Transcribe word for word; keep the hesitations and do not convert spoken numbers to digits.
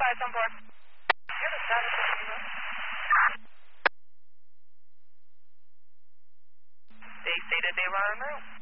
advise on board. Here's the status of the room. They stated they were en route.